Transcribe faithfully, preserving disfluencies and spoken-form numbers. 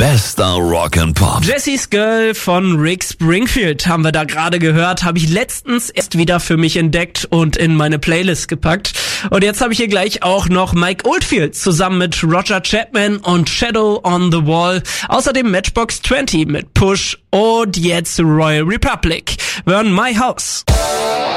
Bester Rock and Pop. Jesse's Girl von Rick Springfield haben wir da gerade gehört, habe ich letztens erst wieder für mich entdeckt und in meine Playlist gepackt. Und jetzt habe ich hier gleich auch noch Mike Oldfield zusammen mit Roger Chapman und Shadow on the Wall. Außerdem Matchbox zwanzig mit Push und jetzt Royal Republic. Wir hören My House.